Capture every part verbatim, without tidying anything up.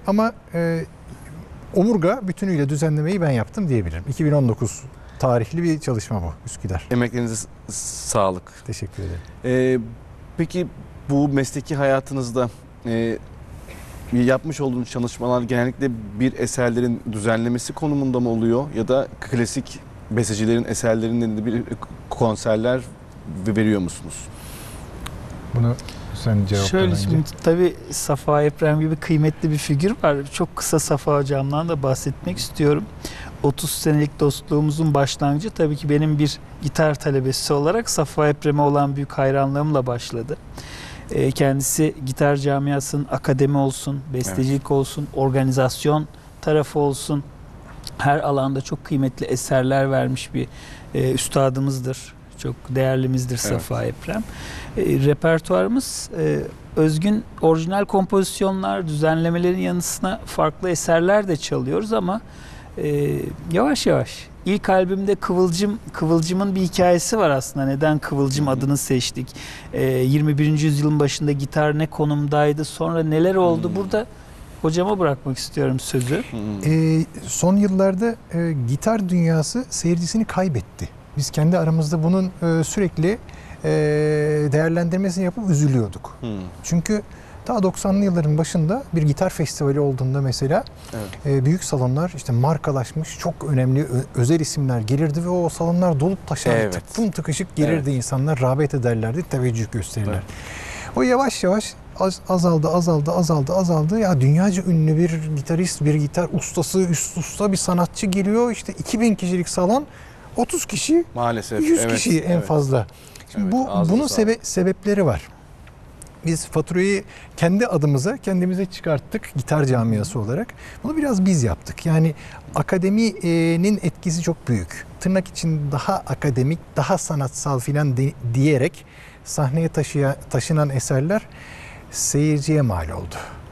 ama e, omurga bütünüyle düzenlemeyi ben yaptım diyebilirim. iki bin on dokuz tarihli bir çalışma bu, Üsküdar. Emeklerinize sağlık. Teşekkür ederim. Ee, peki bu mesleki hayatınızda e, yapmış olduğunuz çalışmalar genellikle bir eserlerin düzenlemesi konumunda mı oluyor ya da klasik bestecilerin eserlerinin de bir konserler veriyor musunuz? Bunu sen cevapla Şöyle bence. şimdi tabii Safa Eprem gibi kıymetli bir figür var. Çok kısa Safa hocamdan da bahsetmek istiyorum. otuz senelik dostluğumuzun başlangıcı tabii ki benim bir gitar talebesi olarak Safa Eprem'e olan büyük hayranlığımla başladı. Kendisi gitar camiasının akademi olsun, bestecilik evet. olsun, organizasyon tarafı olsun, her alanda çok kıymetli eserler vermiş bir e, üstadımızdır. Çok değerlimizdir evet. Safa Eprem. E, repertuarımız e, özgün orijinal kompozisyonlar, düzenlemelerin yanısına farklı eserler de çalıyoruz ama e, yavaş yavaş. İlk albümde Kıvılcım, Kıvılcım'ın bir hikayesi var aslında. Neden Kıvılcım Hı-hı. adını seçtik? E, yirmi birinci yüzyılın başında gitar ne konumdaydı? Sonra neler oldu? Hı-hı. Burada hocama bırakmak istiyorum sözü. E, son yıllarda e, gitar dünyası seyircisini kaybetti. Biz kendi aramızda bunun e, sürekli e, değerlendirmesini yapıp üzülüyorduk. Hmm. Çünkü daha doksanlı yılların başında bir gitar festivali olduğunda mesela evet. e, büyük salonlar işte markalaşmış çok önemli ö- özel isimler gelirdi ve o salonlar dolup taşardı. Evet. Tıklım tıkışık gelirdi evet. insanlar, rağbet ederlerdi, teveccüh gösterirler. Evet. O yavaş yavaş az, azaldı, azaldı, azaldı, azaldı. Ya dünyaca ünlü bir gitarist, bir gitar ustası, üst usta bir sanatçı geliyor. İşte iki bin kişilik salon, otuz kişi, maalesef yüz evet, kişi en evet. fazla. Şimdi evet, bu bunun sebe- sebepleri var. Biz faturayı kendi adımıza, kendimize çıkarttık gitar camiası olarak. Bunu biraz biz yaptık. Yani akademinin etkisi çok büyük. Tırnak için daha akademik, daha sanatsal filan de- diyerek sahneye taşıya, taşınan eserler seyirciye mal oldu.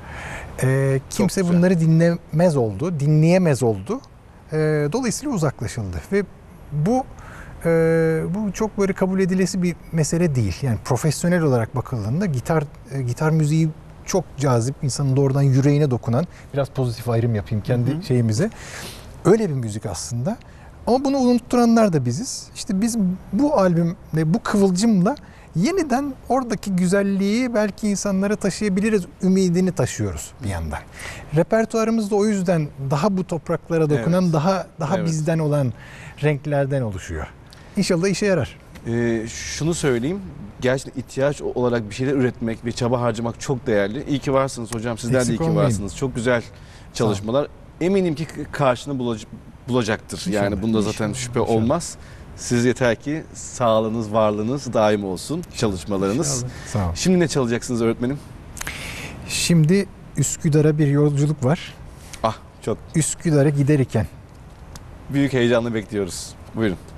Ee, kimse bunları dinlemez oldu, dinleyemez oldu. Ee, dolayısıyla uzaklaşıldı ve bu e, bu çok böyle kabul edilesi bir mesele değil. Yani profesyonel olarak bakıldığında gitar e, gitar müziği çok cazip, insanın doğrudan yüreğine dokunan, biraz pozitif ayrım yapayım kendi hı hı. şeyimize. Öyle bir müzik aslında. Ama bunu unutturanlar da biziz. İşte biz bu albümle, bu kıvılcımla yeniden oradaki güzelliği belki insanlara taşıyabiliriz ümidini taşıyoruz bir yandan. Repertuarımız da o yüzden daha bu topraklara dokunan, evet. daha daha evet. bizden olan renklerden oluşuyor. İnşallah işe yarar. Ee, şunu söyleyeyim, gerçekten ihtiyaç olarak bir şeyler üretmek ve çaba harcamak çok değerli. İyi ki varsınız hocam, sizler Eksik de iyi ki olmayın. varsınız. Çok güzel çalışmalar. Eminim ki karşını bulacak, bulacaktır. İnşallah, yani bunda zaten inşallah, şüphe inşallah. olmaz. Siz yeter ki sağlığınız, varlığınız daim olsun, çalışmalarınız. Sağ olun. Şimdi ne çalacaksınız öğretmenim? Şimdi Üsküdar'a bir yolculuk var. Ah, çok. Üsküdar'a giderken. Büyük heyecanla bekliyoruz. Buyurun.